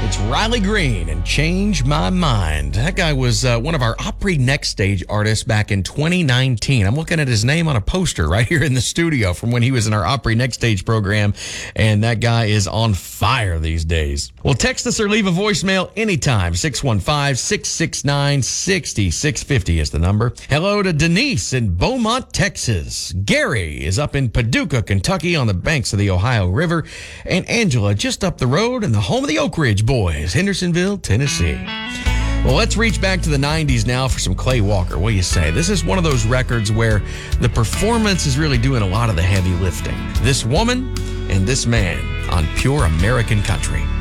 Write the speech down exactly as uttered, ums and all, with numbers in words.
It's Riley Green and Change My Mind. That guy was uh, one of our Opry Next Stage artists back in twenty nineteen. I'm looking at his name on a poster right here in the studio from when he was in our Opry Next Stage program, and that guy is on fire these days. Well, text us or leave a voicemail anytime. six one five, six six nine, six six five zero is the number. Hello to Denise in Beaumont, Texas. Gary is up in Paducah, Kentucky on the banks of the Ohio River, and Angela just up the road in the home of the Oak Ridge Boys, Hendersonville, Tennessee. Well, let's reach back to the nineties now for some Clay Walker. What do you say? This is one of those records where the performance is really doing a lot of the heavy lifting. This woman and this man on Pure American Country.